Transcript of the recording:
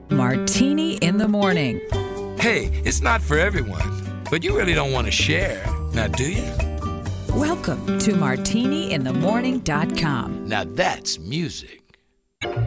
Martini in the Morning. Hey, it's not for everyone, but you really don't want to share, now do you? Welcome to MartiniInTheMorning.com. Now that's music.